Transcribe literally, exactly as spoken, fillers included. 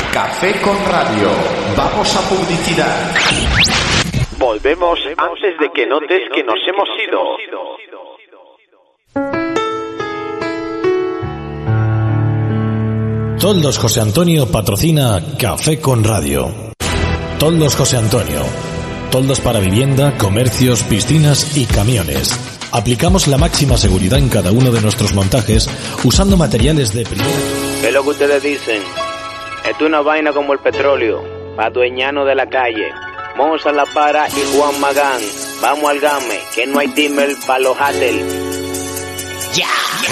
Café con Radio. Vamos a publicidad. Volvemos antes de que notes que nos hemos ido. Toldos José Antonio patrocina Café con Radio. Toldos José Antonio. Toldos para vivienda, comercios, piscinas y camiones. Aplicamos la máxima seguridad en cada uno de nuestros montajes usando materiales de primera. ¿Qué es lo que ustedes dicen? Esto es una vaina como el petróleo, para dueñano de la calle. Monza La Para y Juan Magán. Vamos al game, que no hay dimmer para los hatel. Ya.